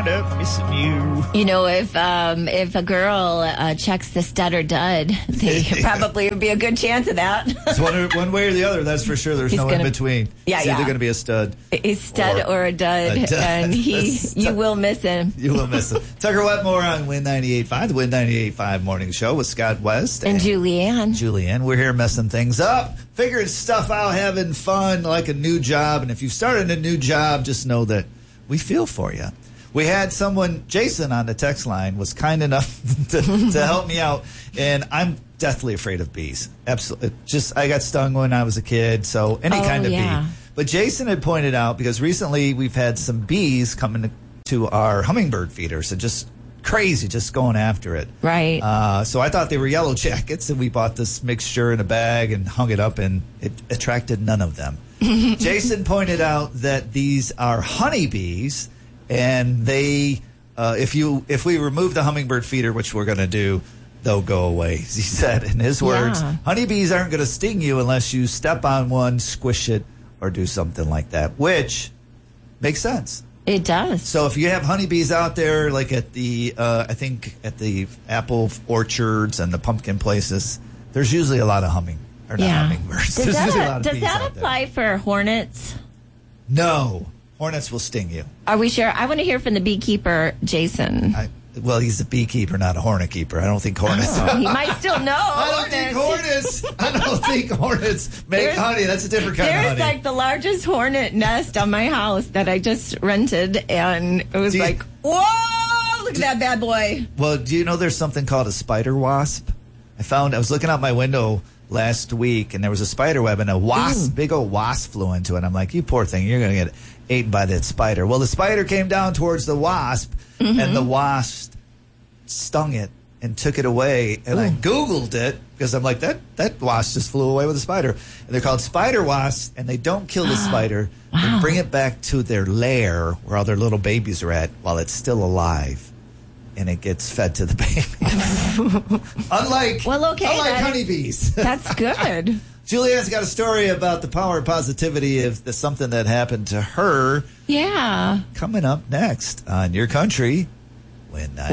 wound up missing you. You know, if a girl checks the stud or dud, they probably would be a good chance of that. It's one way or the other, that's for sure. There's no in between. Yeah, it's either going to be a stud. A stud or a dud. And you will miss him. You will miss him. Tucker Wetmore on Win 98.5, the Win 98.5 Morning Show with Scott West. And Julianne. Julianne, we're here messing things up, figuring stuff out, having fun like a new job. And if you've started a new job, just know that we feel for you. We had Jason on the text line was kind enough to help me out. And I'm deathly afraid of bees. Absolutely. I got stung when I was a kid, so any kind of bee. But Jason had pointed out, because recently we've had some bees coming to our hummingbird feeders, and just crazy, just going after it. Right. So I thought they were yellow jackets, and we bought this mixture in a bag and hung it up, and it attracted none of them. Jason pointed out that these are honeybees, and they, if we remove the hummingbird feeder, which we're going to do, they'll go away. He said, in his words, honeybees aren't going to sting you unless you step on one, squish it, or do something like that, which makes sense. It does. So if you have honeybees out there, like at the, I think at the apple orchards and the pumpkin places, there's usually a lot of hummingbirds. Does that apply for hornets? No. Hornets will sting you. Are we sure? I want to hear from the beekeeper, Jason. Well, he's a beekeeper, not a hornet keeper. I don't think hornets. He might still know. I don't think hornets make honey. That's a different kind of honey. There's like the largest hornet nest on my house that I just rented, and it was whoa, look at that bad boy. Well, do you know there's something called a spider wasp? I was looking out my window last week, and there was a spider web, and a wasp, big old wasp flew into it. I'm like, you poor thing, you're going to get eaten by that spider. Well, the spider came down towards the wasp, and the wasp stung it and took it away. And I Googled it because I'm like, that wasp just flew away with a spider. And they're called spider wasps, and they don't kill the spider. They bring it back to their lair where all their little babies are at while it's still alive. And it gets fed to the baby. unlike honeybees. That's good. Julianne's got a story about the power of positivity if there's something that happened to her. Yeah. Coming up next on Your Country, Win 98.5.